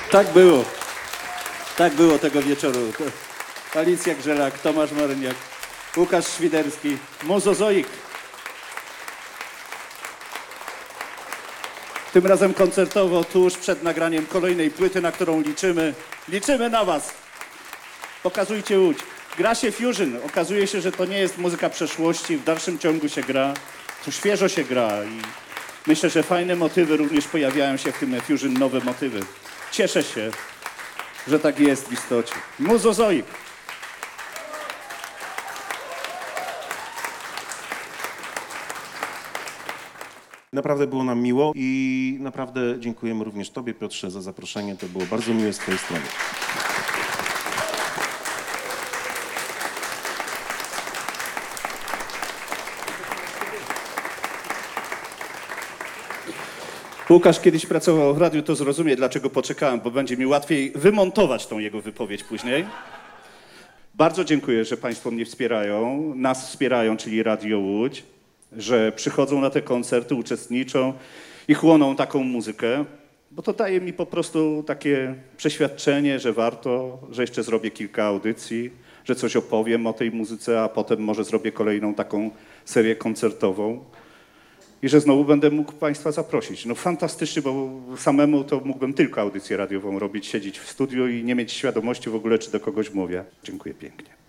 Tak było. Tak było tego wieczoru. Alicja Grzelak, Tomasz Maryniak, Łukasz Świderski, Mozozoik. Tym razem koncertowo, tuż przed nagraniem kolejnej płyty, na którą liczymy. Liczymy na was. Pokazujcie Łódź. Gra się Fusion. Okazuje się, że to nie jest muzyka przeszłości. W dalszym ciągu się gra. To świeżo się gra. I myślę, że fajne motywy również pojawiają się w tym Fusion, nowe motywy. Cieszę się, że tak jest w istocie. Mozozoik. Naprawdę było nam miło i naprawdę dziękujemy również Tobie, Piotrze, za zaproszenie. To było bardzo miłe z Twojej strony. Łukasz kiedyś pracował w radiu, to zrozumie, dlaczego poczekałem, bo będzie mi łatwiej wymontować tą jego wypowiedź później. Bardzo dziękuję, że Państwo mnie wspierają, nas wspierają, czyli Radio Łódź, że przychodzą na te koncerty, uczestniczą i chłoną taką muzykę, bo to daje mi po prostu takie przeświadczenie, że warto, że jeszcze zrobię kilka audycji, że coś opowiem o tej muzyce, a potem może zrobię kolejną taką serię koncertową. I że znowu będę mógł Państwa zaprosić. No fantastycznie, bo samemu to mógłbym tylko audycję radiową robić, siedzieć w studiu i nie mieć świadomości w ogóle, czy do kogoś mówię. Dziękuję pięknie.